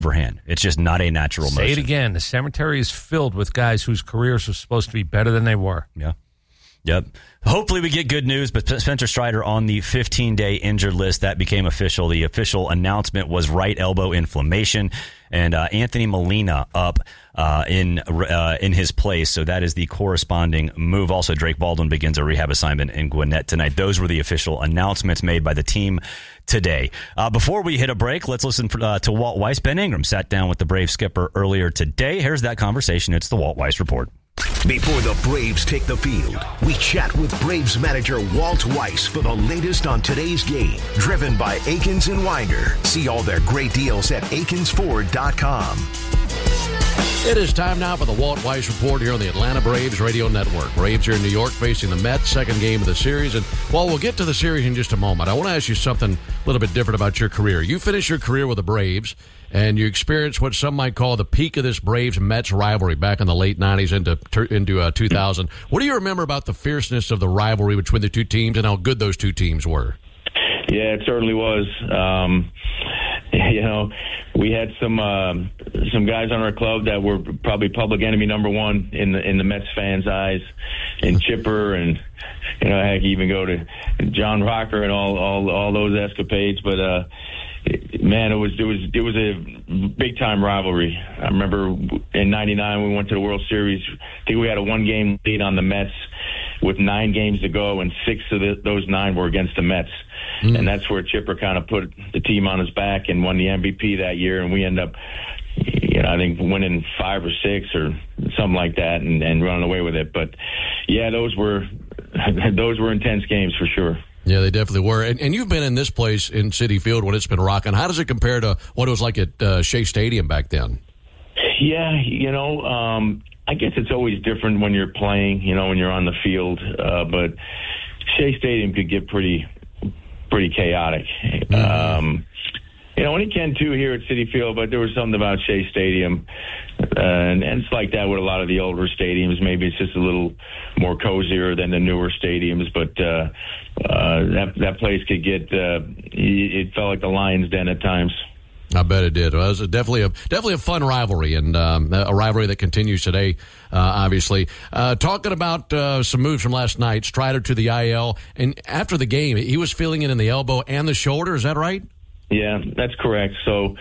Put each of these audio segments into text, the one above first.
overhand. It's just not a natural motion. Say it again. The cemetery is filled with guys whose careers were supposed to be better than they were. Yeah. Yep. Hopefully we get good news, but Spencer Strider on the 15-day injured list. That became official. The official announcement was right elbow inflammation, and Anthony Molina up in his place. So that is the corresponding move. Also, Drake Baldwin begins a rehab assignment in Gwinnett tonight. Those were the official announcements made by the team today. Before we hit a break, let's listen to Walt Weiss. Ben Ingram sat down with the Braves skipper earlier today. Here's that conversation. It's the Walt Weiss Report. Before the Braves take the field, we chat with Braves manager Walt Weiss for the latest on today's game. Driven by Akins and Winder. See all their great deals at AkinsFord.com. It is time now for the Walt Weiss Report here on the Atlanta Braves Radio Network. Braves here in New York facing the Mets, second game of the series. And while we'll get to the series in just a moment, I want to ask you something a little bit different about your career. You finished your career with the Braves, and you experienced what some might call the peak of this Braves-Mets rivalry back in the late 90s into 2000. What do you remember about the fierceness of the rivalry between the two teams and how good those two teams were? Yeah, it certainly was. We had some guys on our club that were probably public enemy number one in the Mets fans' eyes, and Chipper, and heck, even go to John Rocker and all those escapades. But man, it was a big time rivalry. I remember in '99 we went to the World Series. I think we had a 1-game lead on the Mets with 9 games to go, and 6 of those 9 were against the Mets. And that's where Chipper kind of put the team on his back and won the MVP that year. And we end up, I think, winning 5 or 6 or something like that, and running away with it. But yeah, those were intense games for sure. Yeah, they definitely were. And you've been in this place in Citi Field when it's been rocking. How does it compare to what it was like at Shea Stadium back then? Yeah, I guess it's always different when you're playing, when you're on the field. But Shea Stadium could get pretty chaotic. And it can too here at Citi Field, but there was something about Shea Stadium. And it's like that with a lot of the older stadiums. Maybe it's just a little more cozier than the newer stadiums, but that place could get it felt like the Lions' Den at times. I bet it did. Well, it was definitely a fun rivalry, and a rivalry that continues today, obviously. Talking about some moves from last night, Strider to the IL, and after the game, he was feeling it in the elbow and the shoulder. Is that right? Yeah, that's correct. So,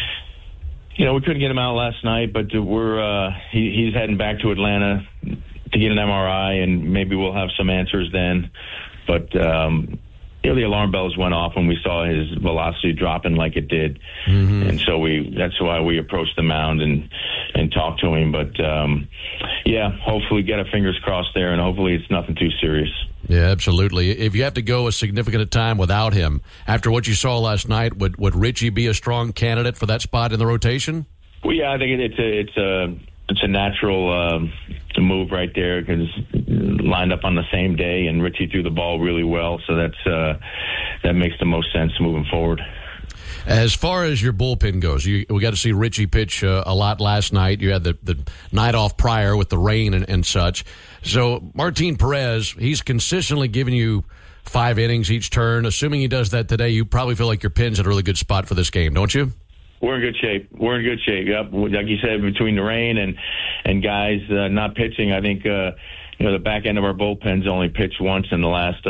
we couldn't get him out last night, but he's heading back to Atlanta to get an MRI, and maybe we'll have some answers then. But the alarm bells went off when we saw his velocity dropping like it did. Mm-hmm. And so that's why we approached the mound and talked to him. But, hopefully get our fingers crossed there, and hopefully it's nothing too serious. Yeah, absolutely. If you have to go a significant time without him, after what you saw last night, would Richie be a strong candidate for that spot in the rotation? Well, yeah, I think it's a natural move right there, because lined up on the same day, and Richie threw the ball really well, so that makes the most sense moving forward. As far as your bullpen goes, we got to see Richie pitch a lot last night. You had the night off prior with the rain and such. So Martin Perez, he's consistently giving you 5 innings each turn. Assuming he does that today, you probably feel like your pin's in a really good spot for this game, don't you? We're in good shape. Yep. Like you said, between the rain and guys not pitching, I think the back end of our bullpen's only pitched once in the last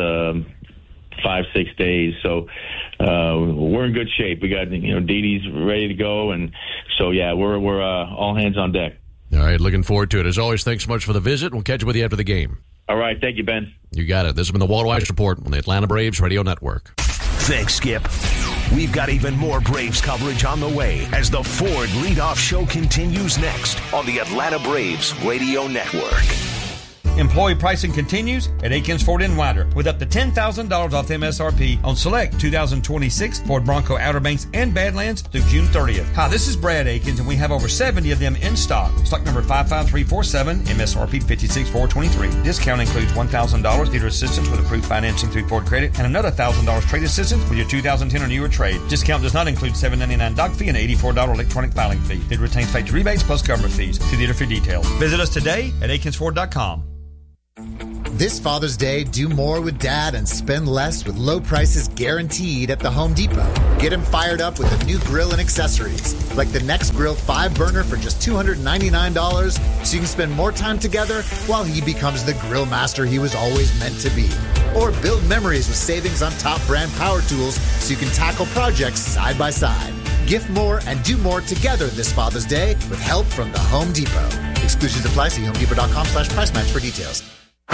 5-6 days. So we're in good shape. We got Didi's ready to go, and so yeah, we're all hands on deck. All right, looking forward to it. As always, thanks so much for the visit. We'll catch up with you after the game. All right, thank you, Ben. You got it. This has been the Walt Weiss Report on the Atlanta Braves Radio Network. Thanks, Skip. We've got even more Braves coverage on the way as the Ford Leadoff Show continues next on the Atlanta Braves Radio Network. Employee pricing continues at Akins Ford in Winder with up to $10,000 off the MSRP on select 2026 Ford Bronco Outer Banks and Badlands through June 30th. Hi, this is Brad Akins, and we have over 70 of them in stock. Stock number 55347, MSRP 56423. Discount includes $1,000 dealer assistance with approved financing through Ford Credit and another $1,000 trade assistance with your 2010 or newer trade. Discount does not include $7.99 doc fee and $84 electronic filing fee. It retains factory rebates plus government fees. See dealer for details. Visit us today at AkinsFord.com. This Father's Day, do more with Dad and spend less with low prices guaranteed at the Home Depot. Get him fired up with a new grill and accessories, like the Next Grill 5-burner for just $299, so you can spend more time together while he becomes the grill master he was always meant to be. Or build memories with savings on top brand power tools so you can tackle projects side by side. Gift more and do more together this Father's Day with help from the Home Depot. Exclusions apply. See HomeDepot.com/price match for details.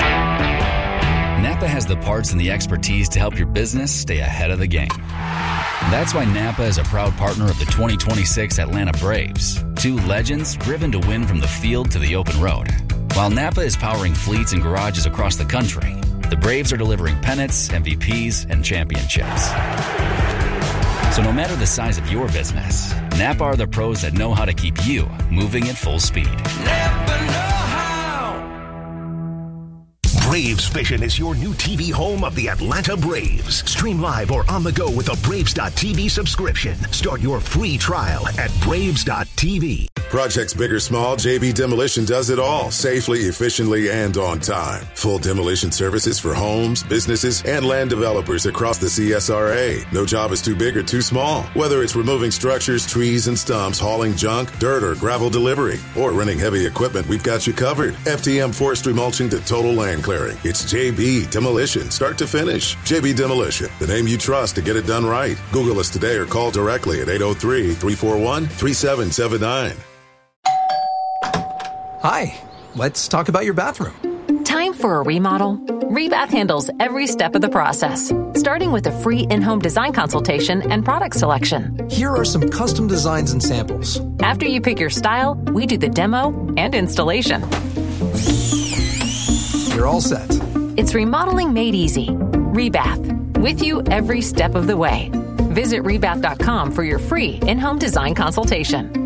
Napa has the parts and the expertise to help your business stay ahead of the game. That's why Napa is a proud partner of the 2026 Atlanta Braves, two legends driven to win from the field to the open road. While Napa is powering fleets and garages across the country, the Braves are delivering pennants, MVPs, and championships. So no matter the size of your business, Napa are the pros that know how to keep you moving at full speed. Napa know how. Braves Vision is your new TV home of the Atlanta Braves. Stream live or on the go with a Braves.TV subscription. Start your free trial at Braves.TV. Projects big or small, JB Demolition does it all safely, efficiently, and on time. Full demolition services for homes, businesses, and land developers across the CSRA. No job is too big or too small. Whether it's removing structures, trees, and stumps, hauling junk, dirt, or gravel delivery, or renting heavy equipment, we've got you covered. FTM forestry mulching to total land clearing. It's JB Demolition, start to finish. JB Demolition, the name you trust to get it done right. Google us today or call directly at 803-341-3779. Hi, let's talk about your bathroom. Time for a remodel? Rebath handles every step of the process, starting with a free in-home design consultation and product selection. Here are some custom designs and samples. After you pick your style, we do the demo and installation. You're all set. It's remodeling made easy. Rebath, with you every step of the way. Visit rebath.com for your free in-home design consultation.